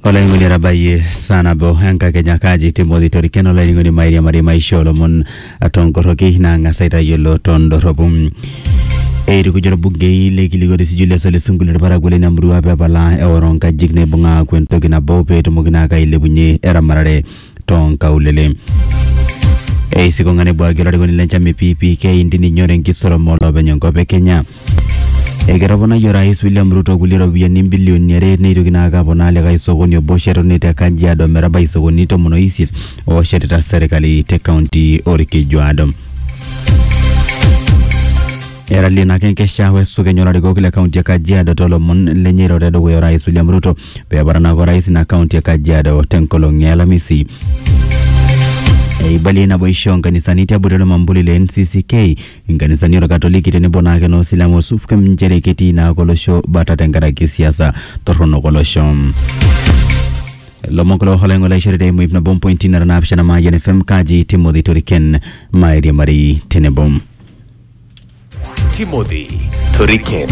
Ola ingoni rabaye sana bo hanka Kenya kaji Timothy Toriken ola ingoni mairi amari maisho lomon atongoroki na ngasaita yolo tondorobum Eiri kujoro bunge ile kiligori si Julius Ole Sungule paragule na mruwa pepala eworonka jigne bunga kwentoki na bope tumugina ka ile bunye era marare tonka ulele sikongane bwa gero goni lencha PPK indini nyore nkisoro molo benyongope Kenya Egerabona yo Rais William Ruto guliro biyani bilioni yare neirugina agabona lega isogoni oboshero nete Kajiado meraba isogoni to muno isit o sheteta serikali te county orikijwado Era lina kenkesha wesu kenyora rigo kile county ya Kajiado tolo mun lenyero redo yo Rais William Ruto pe barana go Rais na county ya Kajiado tenkolongi Alhamisi Ibali na boisho kanisani tia budelo mambuli le NCCK kanisani ro Katoliki tenebona ke no silamo sufke mjere keti na kolosho bata tengara kisiasa torono kolosho Lomokolo holengo la shere mu ibna bom point na na apshana ma FM kaji Timothy Toriken mairi mari tenebom Timothy Toriken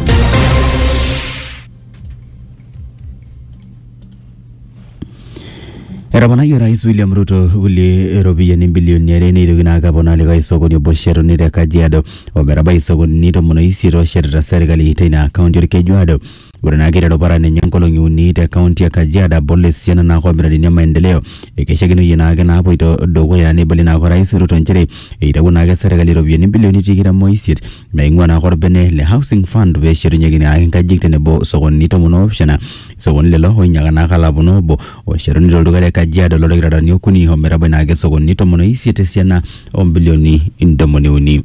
Erabana yo Rais William Ruto uli robiyani bilioni yare neirugina agabona lega isogoni oboshero nete Kajiado omeraba isogoni nito muno isiro sheteta serikali itaina county orikijwado Urana gerero barane nyankolongi unite county ya Kajiado bolle siana na kwa miradi ya maendeleo ikeshagino yinaga na hapo ito dogo ya nibali na kwa Rais Ruto nchire itakunaga serikali robiyani bilioni jikira moisit maingwa na kwa bene le housing fund besheru nyegini ahinkajikte nebo sogoni nito muno optiona sogoni lelo hoinyaga na kalabuno bo o sheru nito lugale Kajiado lolo gira ni okuni homeraba na age sogoni nito muno isite siana bilioni indomoni uni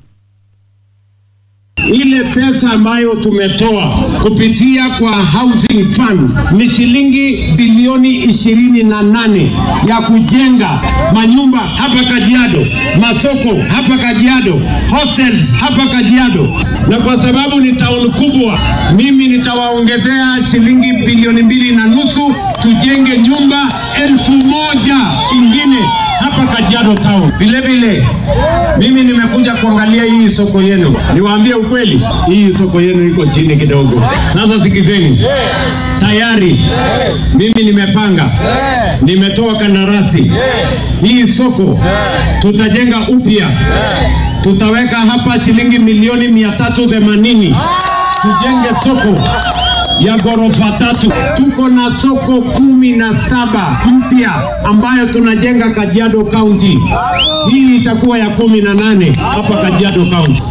Ile pesa ambayo tumetoa kupitia kwa housing fund ni shilingi bilioni 28 ya kujenga manyumba hapa Kajiado, masoko hapa Kajiado, hostels hapa Kajiado. Na kwa sababu ni town kubwa, mimi nitawaongezea shilingi bilioni 2.5 tujenge nyumba 1,000 ingine hapa Kajiado town. Vile vile mimi nimekuja kuangalia hii soko yenu. Niwaambie ukweli, hii soko yenu iko chini kidogo. Sasa sikizeni. Tayari mimi nimepanga. Nimetoa kandarasi. Hii soko tutajenga upya. Tutaweka hapa shilingi milioni 380. Tujenge soko ya ghorofa 3. Tuko na soko 17 mpya ambayo tunajenga Kajiado County. Hii itakuwa ya 18 hapa Kajiado County.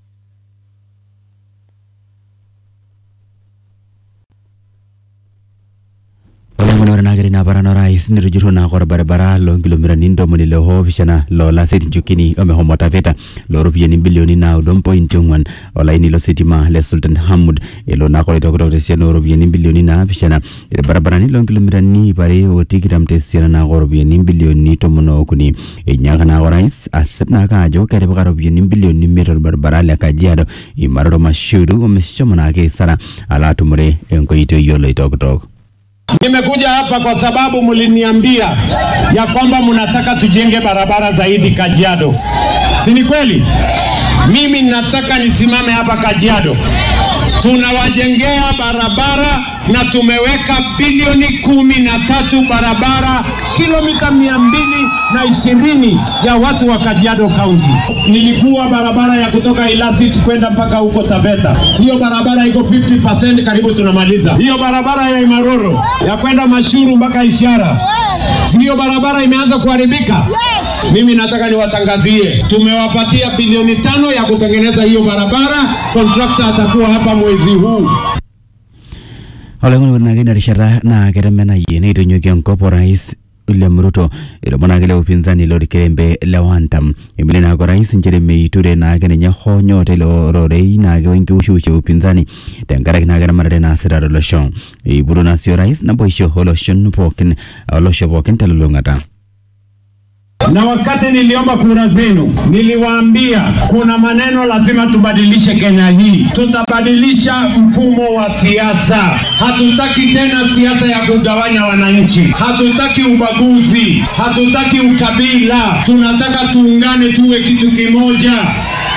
Nagari na barana Rais nirujuru na kwa barabara lo kilomita nindo muni lo ho vishana lo la seti njukini ome homo tafeta lo rupiyani bilioni na udompo intungwan ola ini lo seti ma le Sultan Hamud ilo na kwa itoko tesiano rupiyani bilioni na vishana ile barabara ni lo kilomita ni pare otikita mtesiana na kwa rupiyani bilioni tomono okuni nyaka na kwa Rais asep na kajo karibu ka rupiyani bilioni mero barabara le Kajiado imaroro mashuru omeshomo na ke sara ala tumure enko ito yolo itoko Nimekuja hapa kwa sababu mliniambia ya kwamba mnataka tujenge barabara zaidi Kajiado. Si ni kweli? Mimi nataka nisimame hapa Kajiado. Tunawajengea barabara na tumeweka bilioni 13 barabara kilomita 220 ya watu wa Kajiado County. Nilikuwa barabara ya kutoka Ilasit kwenda mpaka huko Taveta. Hiyo barabara iko 50% karibu tunamaliza. Hiyo barabara ya Imaroro ya kwenda Mashuru mpaka Ishara. Hiyo barabara imeanza kuharibika. Mimi nataka niwatangazie tumewapatia bilioni 5 ya kutengeneza hiyo barabara. Contractor atakuwa hapa mwezi huu. Olengo nagenda rishara na keremena yene itonyoke nkopo Rais William Ruto ilo monagele upinzani lo dikembe lewantam imile na ko Rais njere iture na kenya honyo telo rorei na wengi ushuche upinzani tengara na gara marade na siraro lo shon iburu na sio Rais na boisho holo shon poken olosho poken telo longata Na wakati niliomba kura zenu, niliwaambia kuna maneno lazima tubadilishe Kenya hii. Tutabadilisha mfumo wa siasa. Hatutaki tena siasa ya kugawanya wananchi. Hatutaki ubaguzi. Hatutaki ukabila. Tunataka tuungane tuwe kitu kimoja.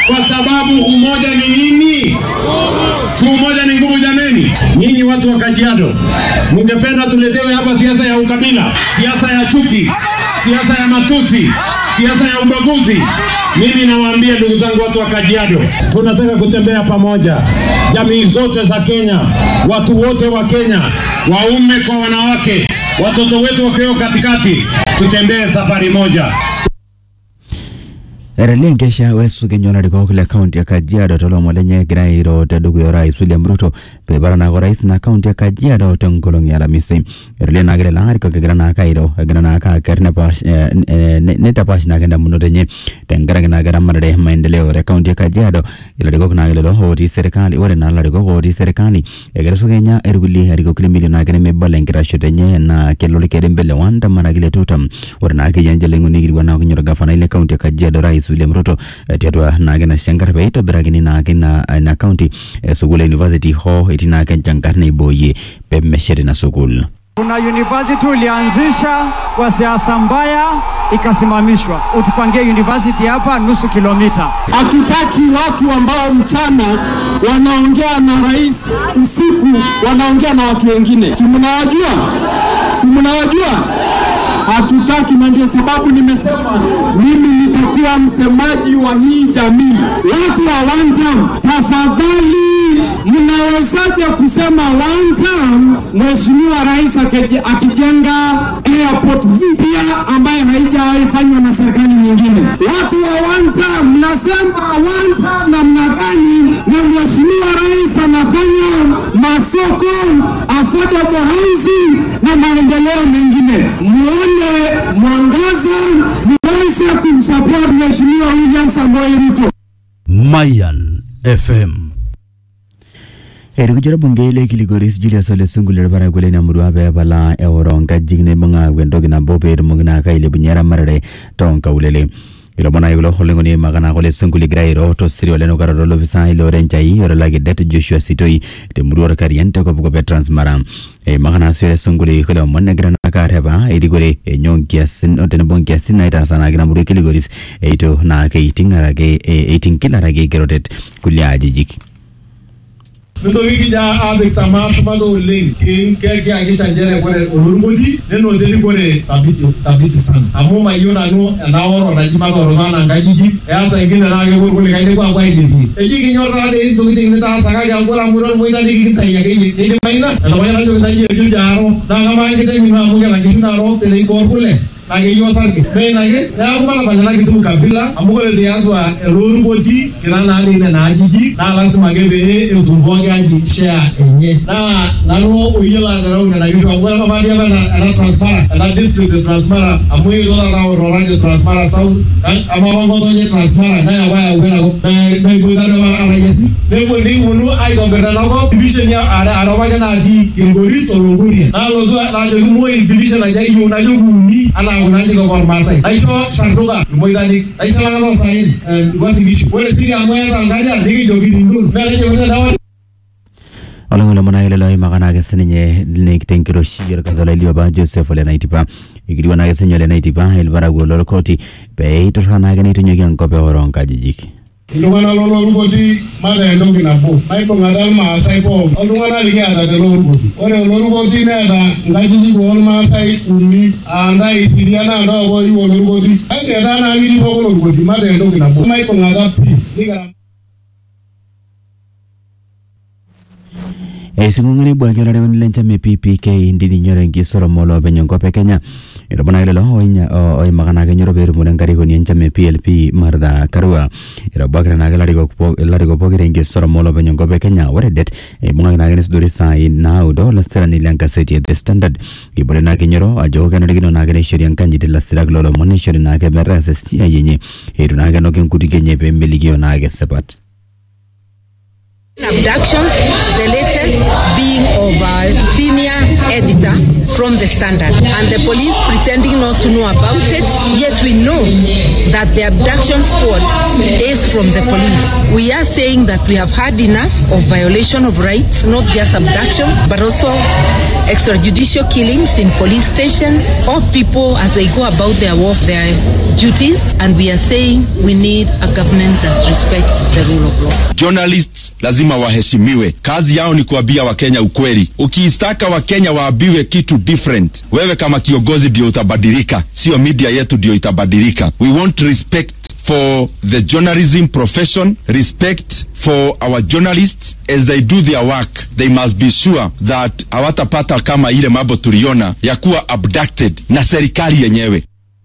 kwa sababu umoja ni nini? Si umoja ni nguvu jameni. Nyinyi watu wa Kajiado, mungependa tuletewe hapa siasa ya ukabila, siasa ya chuki, siasa ya matusi, siasa ya ubaguzi? Mimi nawaambia ndugu zangu watu wa Kajiado, tunataka kutembea pamoja. Jamii zote za Kenya, watu wote wa Kenya, waume kwa wanawake, watoto wetu wakiwa katikati, tutembee safari moja. Erlengesha wesu kenyola liko kule kaunti ya Kajiado tolo molenye grairo tedugu ya rais William Ruto pebara na rais na kaunti ya Kajiado tengolong ya Alhamisi. Erlen agile lahari kwa kegana kairo agana ka kerne pas neta pas na kenda munotenye tengara na gara marade maendeleo ya kaunti ya Kajiado ila liko na agile lo hoti serikali wale na liko hoti serikali egera so Kenya erguli hariko kile milioni agene mebale ngira shotenye na kelole kedembele wanda maragile tutam wale na akijanja lengo nigiri wana kunyora gafana ile kaunti ya Kajiado rais William Ruto tiatwa nagena shankar beito beragini na county Sugul University ho itina shankar na iboye pemeshere na Sugul. Kuna university ulianzisha kwa siasa mbaya ikasimamishwa. Utupangie university hapa nusu kilomita. Hatutaki watu ambao mchana wanaongea na rais, usiku wanaongea na watu wengine. Si mnawajua? Hatutaki, na ndio sababu nimesema mimi nitakuwa msemaji wa hii jamii. Watu wa one term, tafadhali mnawezaje kusema one term Mheshimiwa Rais akijenga airport mpya ambaye haijafanywa na serikali nyingine? Watu wa one term mnasema one term na mnadhani na Mheshimiwa Rais anafanya masoko, affordable housing na maendeleo mengine. Muone mwangaza, muweze kumsupport Mheshimiwa William Samoei Ruto. Mayan FM. Erikujira bungele Kilgoris Julius Ole Sungule bara gole na murwa be bala euronga jigne bunga wendogi na bobe mugna kaile bunyara marade tonka ulele ilo bona yulo holengoni magana gole Sungule grairo to sirio leno garado lobisa ilo renchai ora lagi det Joshua Sitoi te murwa kariente ko bugo be transmara magana sire Sungule kole monne grana kareba erigore nyonkia sin otene bonkia sin naita sana gina murwa Kilgoris eito na ke itingarage 18 kilarage gerotet kulya jijiki. Nito wiki ja abe tamado link ke agisha njere kore olurugoti neno deli kore tabiti sana amuma yona no na oro na jima ko romana ngajiji yasa ingine na ke kore kaide kwa hivi ejiki nyora de ndo kiti nita saka ya ngora muro moida diki kitaya ke ni maina na baya jo ndaje ju jaro na kama ngite ni mamuke na kinda ro tele kore nage yo sarki nage ya kuma na bana kitu kabila amugole de azwa olurugoti kirana ni na ajiji na lazima gebe utumboge aji share enye na no uyela garau na yuto ngora kama dia na transfer na district transfer amuyi dola na roraje transfer sau ama wango doje transfer na ya baya ugera na ibuda na arayesi nebo ni unu ai gobera na ko division ya arawaje na di Kilgoris olunguri na lozo na jo mo division na jai yo na jo guni ana unaje ko Masai aiso shanduga moidani aiso na no sai wasi wale siri amwera ngaja digi jogi dindu na leje wona dawa Olangolo manaile loy magana gesenye nek tenkiro shir kazola liwa ba Joseph le naitipa igiriwa na gesenyo le naitipa el barago lol koti be itorana gani tunyo yankope horonka jijiki Ilungana lolo rugoti mada endongi na bo maiko ngadal ma sai po olungana ligi ada de lolo rugoti ore lolo rugoti na da ngajiji ko ma sai umi anda isiriana ndo bo yu lolo rugoti ai de da na ngiri bo lolo rugoti mada endongi na bo maiko ngada pi ligara Singungani bwagyo lare ngoni lencha me PPK ndini nyore ngi soro molo benyongo pe Kenya ilo bona ile lo oy magana ke nyoro beru mulen kari goni encha me PLP marda karua ilo bwagre na lari go pogire ngi soro molo benyongo pe Kenya wore det bunga na gene suduri sai now do la sera ni lanka city the standard ibole na ke nyoro ajo ke no digino na gene shori ankanji de la sera glolo moni shori na ke merra sesti ayenye iru na gano ken kuti kenye pe meligio na ke sepat Abductions, the latest being of senior editor from the Standard, and the police pretending not to know about it, yet we know that the abduction squad is from the police. We are saying that we have had enough of violation of rights, not just abductions, but also extrajudicial killings in police stations of people as they go about their work, their duties, and we are saying we need a government that respects the rule of law. Journalists lazima waheshimiwe. Kazi yao ni kuambia Wakenya ukweli. Ukiistaka Wakenya waambiwe kitu different, wewe kama kiongozi ndio utabadilika, sio media yetu ndio itabadilika. We want respect for the journalism profession, respect for our journalists as they do their work. They must be sure that hawatapata kama ile mambo tuliona ya kuwa abducted na serikali yenyewe.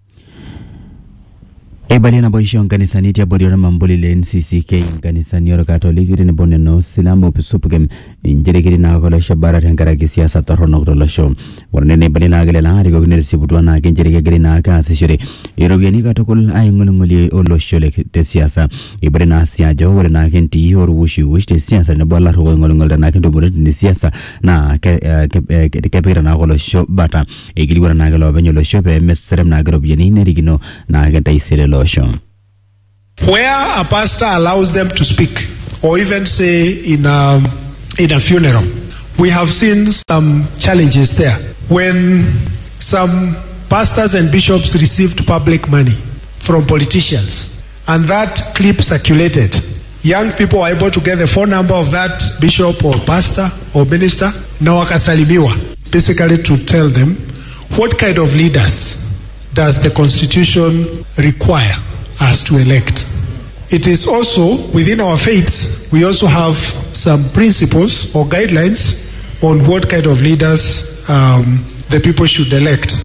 Ebali na boisho kanisani tia bodi na mamboli le NCCK kanisani yoro Katoliki tini bone no silambo pisupugem injiri kiri na kola shabara tenkara kisiasa torono kutola show warnene ebali na agele la hari gogneri sibutua na kinjiri kiri na kasi shuri irogeni katokul ay ngulunguli olo shole te siasa ebali na siajo wale na kinti yoru wushi te siasa na bola rogo ngulungul na kinto bure ni siasa na kepira na kola show bata egili wana na agelo benyo lo show pe meserem na agelo bjeni nerigino na agenta isile lo. Where a pastor allows them to speak, or even say in a funeral, we have seen some challenges there. When some pastors and bishops received public money from politicians, and that clip circulated, young people were able to get the phone number of that bishop or pastor or minister, na wakasalimiwa, basically to tell them what kind of leaders does the Constitution require us to elect. It is also within our faiths, we also have some principles or guidelines on what kind of leaders the people should elect.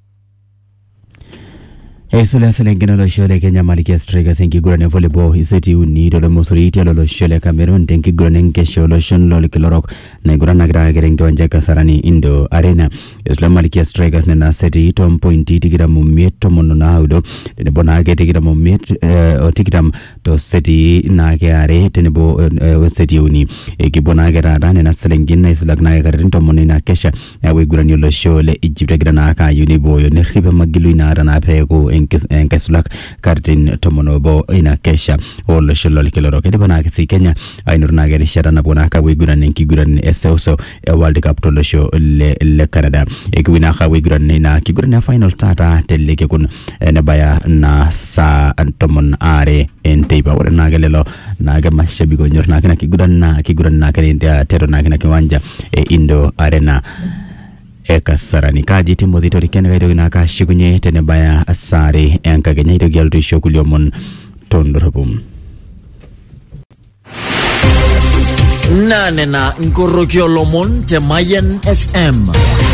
Esula selengena lo shole Kenya Malkia Strikers enki gurane volleyball iseti uni dolo mosuriti lo shole Cameroon tenki gurane nke sholo shon lo kilorok na gurana gra gerenge wanja kasarani Indo Arena. Esula Malkia Strikers na seti tom pointi tikira mumieto mono na audo tene bona ge tikira mumiet otikitam to seti na ke are tene bo seti uni eki bona ge rada na selengena isula na ge to mono na kesha we gurane lo shole Egypt gra na ka uni boyo ne khibe magilu ina rana pego enkesulak kartin tomonobo ina kesha olo sholo kiloro kede bana kisi Kenya ainurna gere shara na bona ka we guran enki guran esoso World Cup tolo show le Canada ekwina ka we guran na ki guran final tata teleke kun ne baya na sa tomon are enteba wala na galelo na ga mashabi go nyorna kana ki guran na kare tero na kana kiwanja Indo Arena eka sarani kaji Timothy Toriken gaido na ka shigunye tene baya asare enka genya ito gyalto shokuliomon tondorobum nane na nkorokyo lomon te Mayan FM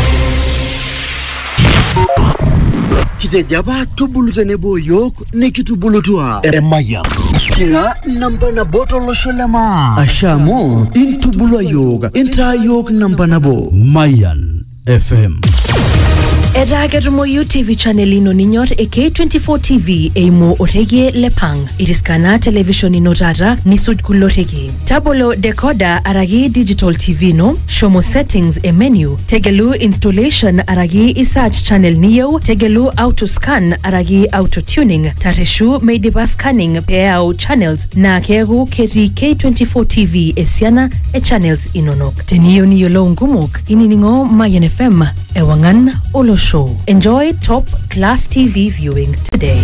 kite jaba tubulu tenebo yok nikitubulu tuwa Mayan kira namba na boto lo sholema ashamo intubulu yoga inta yok namba na bo Mayan FM. Era ketumo TV channel ino ninyor K24 TV eimo orege lepang. Iriskana television ino tata nisud kulorege. Tabolo decoder aragi digital TV no. Shomo settings e menu. Tegelu installation aragi search channel niyo. Tegelu auto scan aragi auto tuning. Tareshu meidiba scanning peao channels na kegu keti K24 TV esiana e channels inonok. Teniyo niyo lo ngumuk. Ininingo Mayan FM ewangan olo show. Enjoy top class TV viewing today.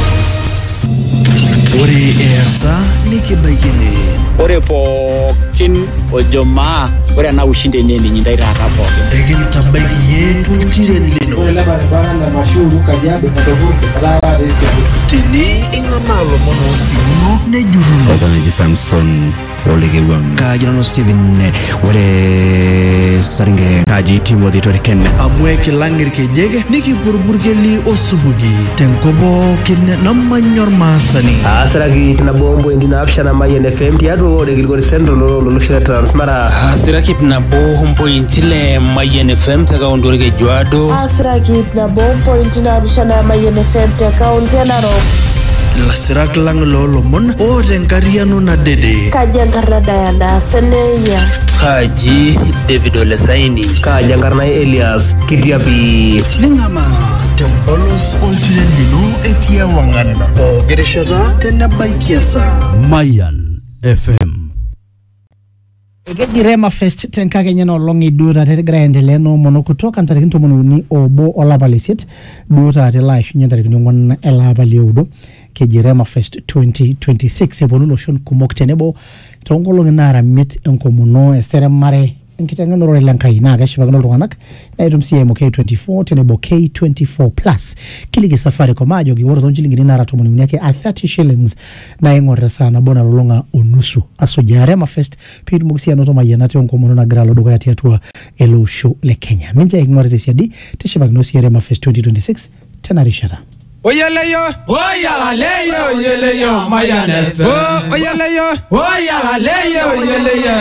Ore esa nikibaikini. Ore kin ojoma ore na ushinde nini nyindaira hapo. Egin tabaiki yetu tirelino. Ore laba na mashuru kajabe matovuke kala resi. Tini ingamalo mono sino ne juruno. Kama Samson Olegewam Kajano Steven ore saringe kaji Timothy Toriken amwe kilangir kejege niki burburge li osubugi tenkobo kin namanyor masani asragi na bombo indina afshana Mayan FM tiado ore gilgor central lo shira transmara asragi na bombo intile Mayan FM taka ondorege jwado asragi na bombo indina afshana Mayan FM taka ontenaro lasirak lang lolomon o renkariano na dede. Kajangarna Diana Seneya. Kaji David Olesaini. Kajangarna Elias Kitiapi. Ningama tembolos oltinen lino etia wangana. O gereshata tena baikiasa. Mayan FM. Ekeji Rema Fest tenka Kenya no longi duta tegira endelea no mono kutoka ntarikini tomonuni obo olapa lesiet duta te live nyentarikini ngwan elapa liudo keji Rema Fest 2026 ebonu loshon kumok tenebo tongolongi nara mit enkomuno eseremare enkitengeno rore lenkai na kashipakino iltung'anak naitum CMO K24 tenebo K24 Plus kiliki safari komajo kiworo zonchilingini nara tomonuni yake a 30 shillings na ing'orre sana bona lolonga onusu asuja Rema Fest pitu mukisia noto mayanate onkomuno na gralo duka ya tiatua elo show le Kenya minja ing'orre tesiadi tishipakino siya Rema Fest 2026 tenarishara Oyeleyo, oyalaleyo, oyeleyo, Mayan FM. Oyeleyo, oyalaleyo, oyeleyo.